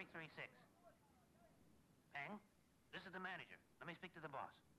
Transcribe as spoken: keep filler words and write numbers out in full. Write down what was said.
three three six. Peng, this is the manager. Let me speak to the boss.